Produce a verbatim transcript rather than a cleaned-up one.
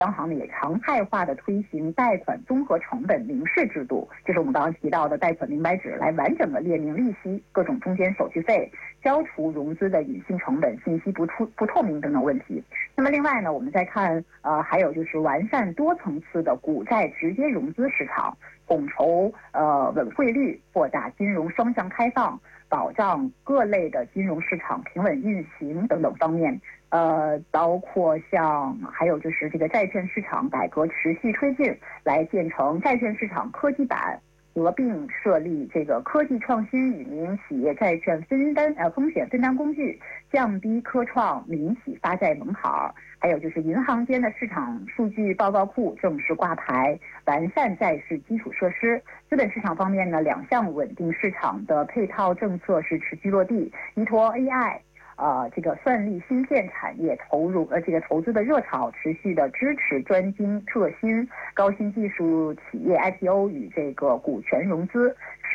央行呢也常态化的推行贷款综合成本明示制度，就是我们刚刚提到的贷款明白纸，来完整的列明利息、各种中间手续费，消除融资的隐性成本、信息不出不透明等等问题。那么另外呢，我们再看呃，还有就是完善多层次的股债直接融资市场，统筹呃稳汇率，扩大金融双向开放，保障各类的金融市场平稳运行等等方面。呃，包括像还有就是这个债券市场改革持续推进，来建成债券市场科技版，合并设立这个科技创新与民营企业债券分担呃风险分担工具，降低科创民企发债门槛。还有就是银行间的市场数据报告库正式挂牌，完善债市基础设施。资本市场方面呢，两项稳定市场的配套政策是持续落地，依托 A I。呃，这个算力芯片产业投入呃这个投资的热潮，持续的支持专精特新高新技术企业 I P O 与这个股权融资。